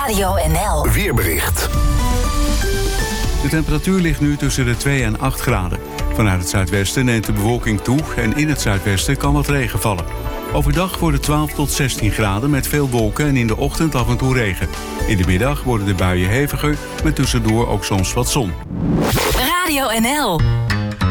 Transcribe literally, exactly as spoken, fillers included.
Radio N L. Weerbericht. De temperatuur ligt nu tussen de twee en acht graden. Vanuit het zuidwesten neemt de bewolking toe en in het zuidwesten kan wat regen vallen. Overdag wordt het twaalf tot zestien graden met veel wolken en in de ochtend af en toe regen. In de middag worden de buien heviger met tussendoor ook soms wat zon. Radio N L.